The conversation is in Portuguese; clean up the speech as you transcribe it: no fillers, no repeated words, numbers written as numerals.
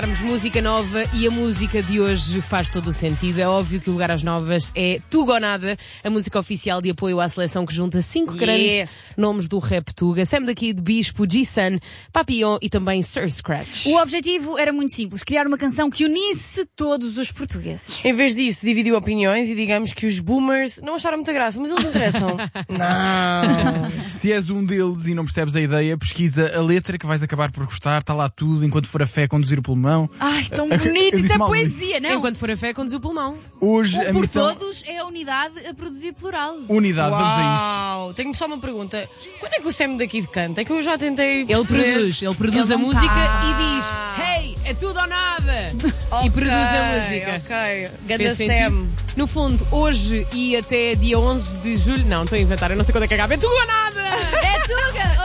Música nova e a música de hoje faz todo o sentido. É óbvio que o Lugar às Novas é Tuga ou Nada, a música oficial de apoio à seleção que junta 5 grandes nomes do rap Tuga. Sam daqui de Bispo, G-Sun, Papillon e também Sir Scratch. O objetivo era muito simples, criar uma canção que unisse todos os portugueses. Em vez disso, dividiu opiniões e digamos que os boomers não acharam muita graça, mas eles interessam. Não. Se és um deles e não percebes a ideia, pesquisa a letra que vais acabar por gostar, está lá tudo, enquanto for a fé conduzir o pulmão. Ai, tão bonito, isso é poesia, não? Enquanto for a fé, conduz o pulmão. Hoje a Por missão... todos é a unidade a produzir plural. Unidade, vamos a Uau, tenho só uma pergunta. Quando é que o Sam daqui de canta? É que eu já tentei Ele perceber. produz Ele a não música tá. e diz: Hey, é tudo ou nada! Ok, E produz a música. Ok, ganda Fez sentido? Sam. No fundo, hoje e até dia 11 de julho. Não, estou a inventar, eu não sei quando é que acaba. É tudo ou nada! É Tuga!